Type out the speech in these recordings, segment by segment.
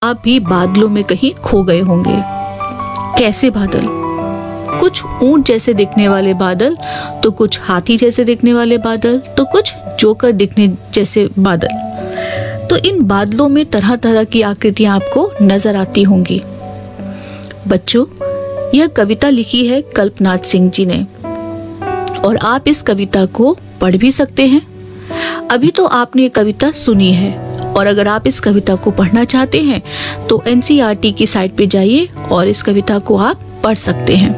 आप भी बादलों में कहीं खो गए होंगे। कैसे बादल? कुछ ऊंट जैसे दिखने वाले बादल, तो कुछ हाथी जैसे दिखने वाले बादल, तो कुछ जोकर दिखने जैसे बादल। तो इन बादलों में तरह तरह की आकृतियां आपको नजर आती होंगी। बच्चों, यह कविता लिखी है कल्पनाथ सिंह जी ने और आप इस कविता को पढ़ भी सकते हैं। अभी तो आपने ये कविता सुनी है और अगर आप इस कविता को पढ़ना चाहते हैं तो एनसीईआरटी की साइट पे जाइए और इस कविता को आप पढ़ सकते हैं।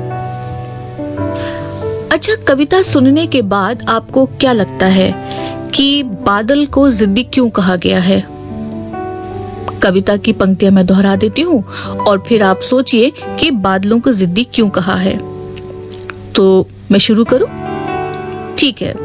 अच्छा, कविता सुनने के बाद आपको क्या लगता है कि बादल को जिद्दी क्यों कहा गया है? कविता की पंक्तियां मैं दोहरा देती हूँ और फिर आप सोचिए कि बादलों को जिद्दी क्यों कहा है। तो मैं शुरू करूं? ठीक है।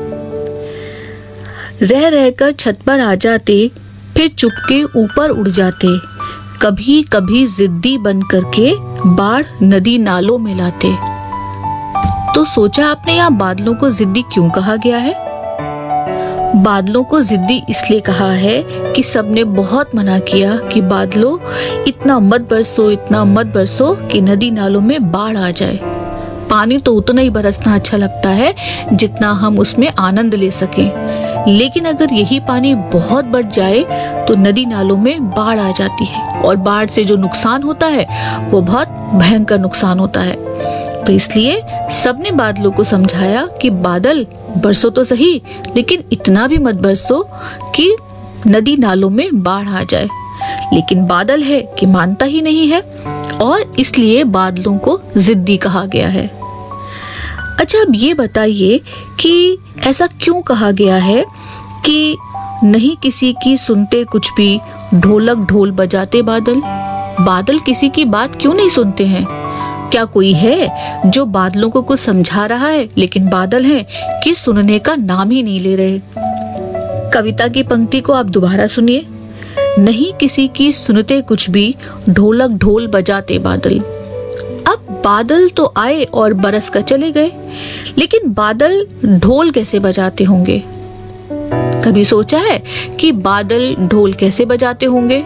रह रहकर छत पर आ जाते, फिर चुपके ऊपर उड़ जाते, कभी कभी जिद्दी बन करके बाढ़ नदी नालों में लाते। तो सोचा आपने यहाँ बादलों को जिद्दी क्यों कहा गया है? बादलों को जिद्दी इसलिए कहा है कि सबने बहुत मना किया कि बादलों इतना मत बरसो कि नदी नालों में बाढ़ आ जाए। पानी तो उतना ही बरसना अच्छा लगता है जितना हम उसमें आनंद ले सकें, लेकिन अगर यही पानी बहुत बढ़ जाए तो नदी नालों में बाढ़ आ जाती है और बाढ़ से जो नुकसान होता है वो बहुत भयंकर नुकसान होता है। तो इसलिए सबने बादलों को समझाया कि बादल बरसो तो सही, लेकिन इतना भी मत बरसो कि नदी नालों में बाढ़ आ जाए। लेकिन बादल है कि मानता ही नहीं है और इसलिए बादलों को जिद्दी कहा गया है। अच्छा, अब ये बताइए कि ऐसा क्यों कहा गया है कि नहीं किसी की सुनते कुछ भी, ढोलक ढोल बजाते बादल? बादल किसी की बात क्यों नहीं सुनते हैं? क्या कोई है जो बादलों को कुछ समझा रहा है, लेकिन बादल हैं कि सुनने का नाम ही नहीं ले रहे? कविता की पंक्ति को आप दोबारा सुनिए। नहीं किसी की सुनते कुछ भी, ढोलक ढोल बजाते बादल। अब बादल तो आए और बरस कर चले गए, लेकिन बादल ढोल कैसे बजाते होंगे? कभी सोचा है कि बादल ढोल कैसे बजाते होंगे?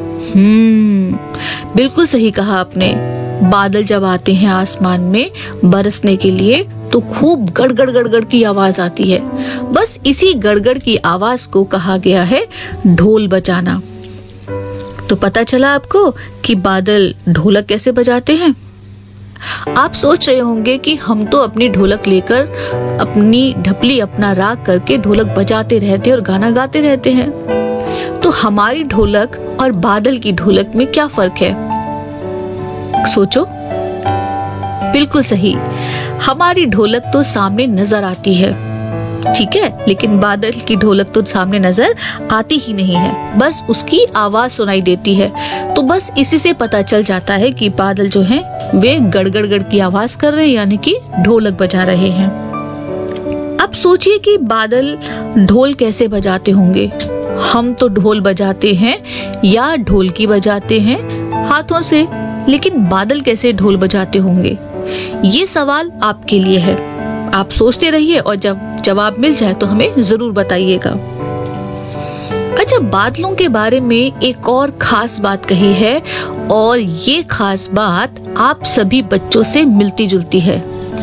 बिल्कुल सही कहा आपने। बादल जब आते हैं आसमान में बरसने के लिए तो खूब गड़गड़ गड़गड़ की आवाज आती है। बस इसी गड़गड़ की आवाज को कहा गया है ढोल बजाना। तो पता चला आपको कि बादल ढोलक कैसे बजाते हैं। आप सोच रहे होंगे कि हम तो अपनी ढोलक लेकर अपनी ढपली अपना राग करके ढोलक बजाते रहते और गाना गाते रहते हैं। तो हमारी ढोलक और बादल की ढोलक में क्या फर्क है? सोचो। बिल्कुल सही, हमारी ढोलक तो सामने नजर आती है, ठीक है, लेकिन बादल की ढोलक तो सामने नजर आती ही नहीं है, बस उसकी आवाज सुनाई देती है। तो बस इसी से पता चल जाता है कि बादल जो हैं वे गड़गड़ गड़ की आवाज कर रहे हैं, यानी कि ढोलक बजा रहे हैं। अब सोचिए कि बादल ढोल कैसे बजाते होंगे। हम तो ढोल बजाते हैं या ढोलकी बजाते हैं हाथों से, लेकिन बादल कैसे ढोल बजाते होंगे? ये सवाल आपके लिए है। आप सोचते रहिए और जब जवाब मिल जाए तो हमें जरूर बताइएगा। अच्छा, बादलों के बारे में एक और खास बात कही है और ये खास बात आप सभी बच्चों से मिलती जुलती है।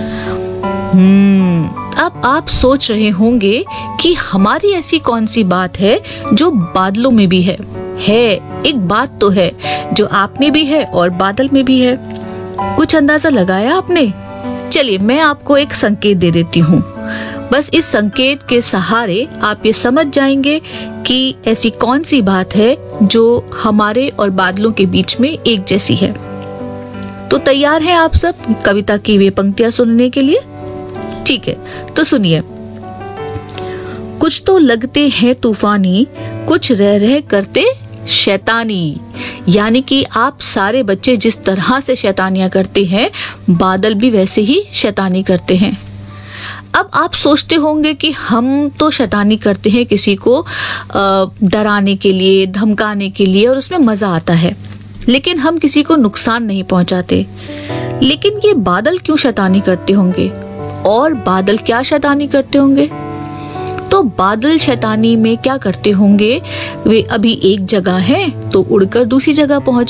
अब आप सोच रहे होंगे कि हमारी ऐसी कौन सी बात है जो बादलों में भी है। एक बात तो है जो आप में भी है और बादल में भी है। कुछ अंदाजा लगाया आपने? चलिए मैं आपको एक संकेत दे देती हूँ। बस इस संकेत के सहारे आप ये समझ जाएंगे कि ऐसी कौन सी बात है जो हमारे और बादलों के बीच में एक जैसी है। तो तैयार हैं आप सब कविता की वे पंक्तियां सुनने के लिए? ठीक है, तो सुनिए। कुछ तो लगते हैं तूफानी, कुछ रह रह करते शैतानी। यानी कि आप सारे बच्चे जिस तरह से शैतानियां करते हैं, बादल भी वैसे ही शैतानी करते हैं। अब आप सोचते होंगे कि हम तो शैतानी करते हैं किसी को डराने के लिए, धमकाने के लिए, और उसमें मजा आता है, लेकिन हम किसी को नुकसान नहीं पहुंचाते। लेकिन ये बादल क्यों शैतानी करते होंगे? और बादल क्या शैतानी करते होंगे? तो बादल शैतानी में क्या करते होंगे? वे अभी एक जगह हैं तो उड़कर दूसरी जगह पहुंच